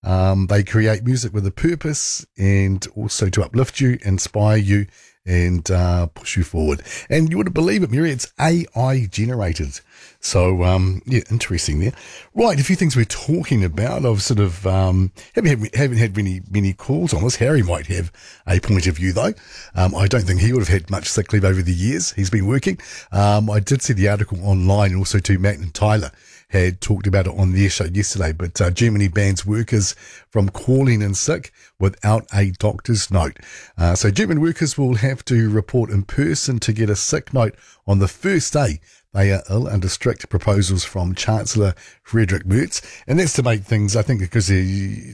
They create music with a purpose and also to uplift you, inspire you, and push you forward. And you wouldn't believe it, Mary, it's AI generated. So, yeah, interesting there. Right, a few things we're talking about. I've sort of haven't had many calls on this. Harry might have a point of view, though. I don't think he would have had much sick leave over the years he's been working. I did see the article online, and also too, Matt and Tyler had talked about it on their show yesterday, but Germany bans workers from calling in sick without a doctor's note. So German workers will have to report in person to get a sick note on the first day they are ill, under strict proposals from Chancellor Friedrich Merz. And that's to make things, I think, because being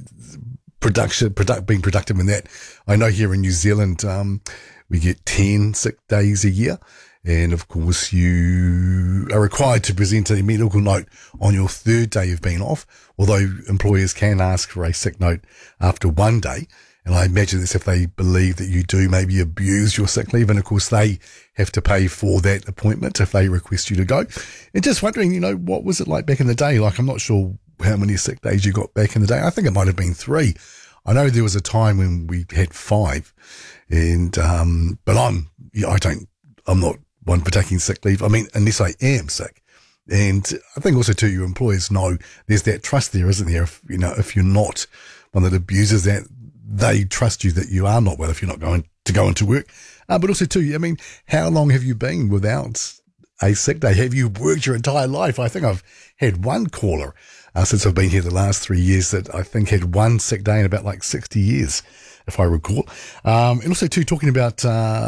productive in that. I know here in New Zealand, we get 10 sick days a year. And of course, you are required to present a medical note on your third day of being off, although employers can ask for a sick note after one day. And I imagine that's if they believe that you do maybe abuse your sick leave. And of course, they have to pay for that appointment if they request you to go. And just wondering, what was it like back in the day? Like, I'm not sure how many sick days you got back in the day. I think it might have been 3. I know there was a time when we had 5. And, but I'm not one for taking sick leave. I mean, unless I am sick. And I think also too, your employers know there's that trust there, isn't there? If you're not one that abuses that, they trust you that you are not well if you're not going to go into work. But also too, I mean, how long have you been without a sick day? Have you worked your entire life? I think I've had one caller since I've been here the last 3 years that I think had one sick day in about like 60 years, if I recall. And also too, talking about,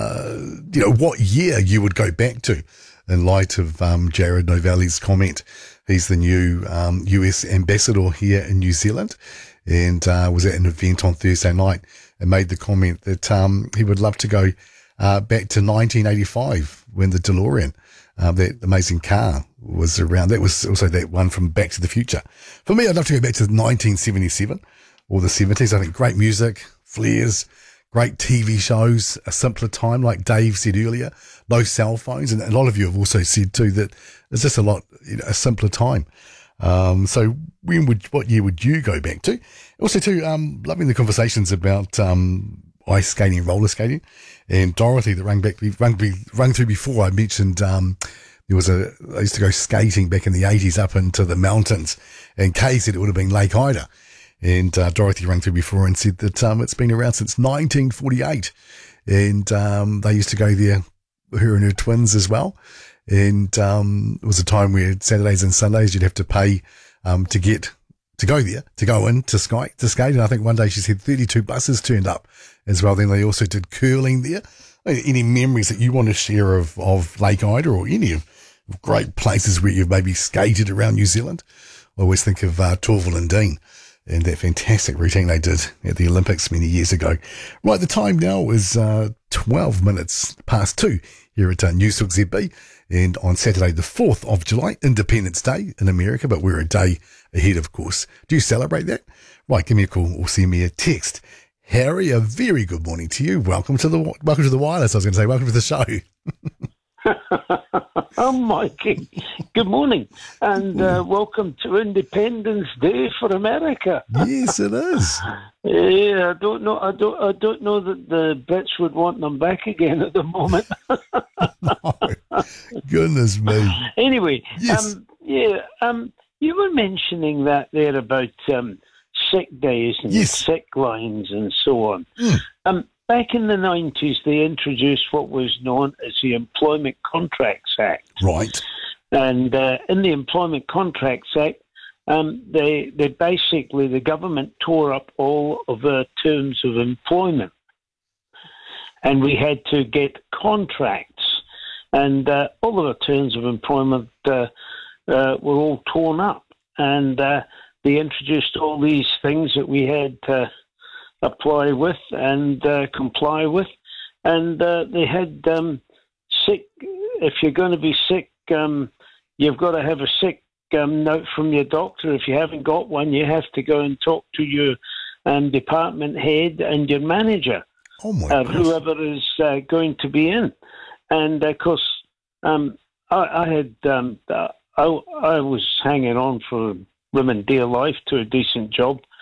what year you would go back to in light of Jared Novelli's comment. He's the new US ambassador here in New Zealand, and was at an event on Thursday night and made the comment that he would love to go back to 1985 when the DeLorean, that amazing car, was around. That was also that one from Back to the Future. For me, I'd love to go back to 1977 or the 70s. I think great music, flares, great TV shows, a simpler time, like Dave said earlier, no cell phones. And a lot of you have also said too that it's just a simpler time. So what year would you go back to? Also too, loving the conversations about, ice skating, roller skating, and Dorothy that rung through before. I mentioned, I used to go skating back in the 80s up into the mountains, and Kay said it would have been Lake Ida. And Dorothy rang through before and said that it's been around since 1948. And they used to go there, her and her twins as well. And it was a time where Saturdays and Sundays you'd have to pay to go there, to go in to skate. And I think one day she said 32 buses turned up as well. Then they also did curling there. Any memories that you want to share of Lake Ida or any of great places where you've maybe skated around New Zealand? I always think of Torval and Dean and that fantastic routine they did at the Olympics many years ago. Right, the time now is 12 minutes past 2 here at Newstalk ZB. And on Saturday, the 4th of July, Independence Day in America, but we're a day ahead, of course. Do you celebrate that? Right, give me a call or send me a text. Harry, a very good morning to you. Welcome to the wireless. I was going to say, welcome to the show. Oh, Mikey. Good morning, and welcome to Independence Day for America. Yes, it is. Yeah, I don't know that the Brits would want them back again at the moment. No. Goodness me. Anyway, yes. You were mentioning that there about sick days and yes. sick lines and so on. Mm. Back in the 90s, they introduced what was known as the Employment Contracts Act. Right. And in the Employment Contracts Act, they basically, the government tore up all of our terms of employment. And we had to get contracts. And all of our terms of employment were all torn up. And they introduced all these things that we had to apply with and comply with. And they had sick, if you're going to be sick, you've got to have a sick note from your doctor. If you haven't got one, you have to go and talk to your department head and your manager, whoever is going to be in. And of course, I was hanging on for living dear life to a decent job